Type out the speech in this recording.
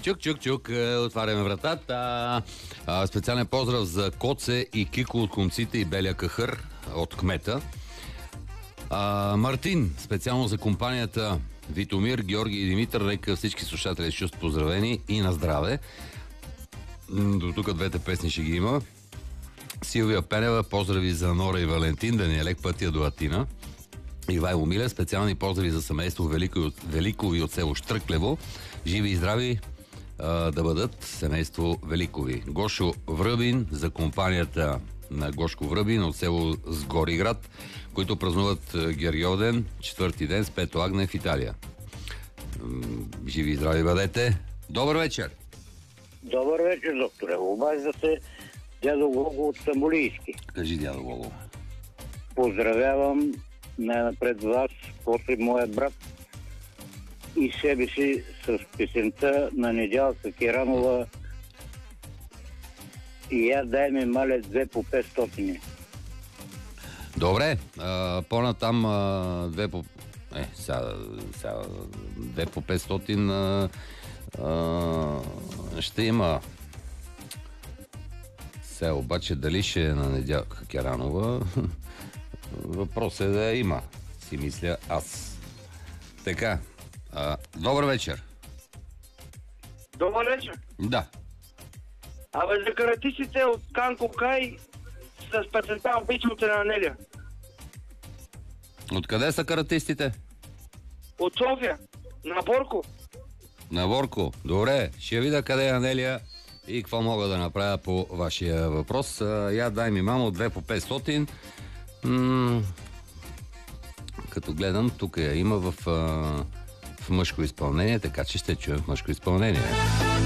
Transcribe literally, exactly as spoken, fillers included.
Чук, чук, чук, отваряме вратата. А, специален поздрав за Коце и Кико от Конците и Белия кахър от кмета. А, Мартин, специално за компанията Витомир, Георги и Димитър, нека всички слушатели с чувство поздравени и на здраве. До тук двете песни ще ги има. Силвия Пенева, поздрави за Нора и Валентин, да ни е лек пътя до Атина. Ивайло Миле, специални поздрави за семейство Велико, Великови от село Штръклево. Живи и здрави а, да бъдат семейство Великови. Гошо Връбин за компанията на Гошко Връбин от село Сгориград, които празнуват Гергьовден, четвърти ден с Пето Агне в Италия. Живи и здрави бъдете. Добър вечер! Добър вечер, докторе. Обажда се дядо Гого от Самолийски. Кажи, дядо Гого. Поздравявам най-напред вас, после моя брат и себе си с песента на Недялка Керанова и я дай ми маля две по петстотини. Добре, а, по-натам а, две по... Е, сега, сега две по петстотин а, а, ще има. Сега обаче дали ще е на Недялка Керанова, въпрос е да я има, си мисля аз. Така, а, добър вечер. Добър вечер. Да. Абе, за каратистите от Канко Кай с песента "Обичам те" на Анелия. Откъде са каратистите? От София. На Борко. На Борко. Добре, ще видя къде е Анелия и какво мога да направя по вашия въпрос. А, я дай ми, мамо, две по петстотин. М- като гледам, тук я има в, а, в мъжко изпълнение, така че ще чуем в мъжко изпълнение.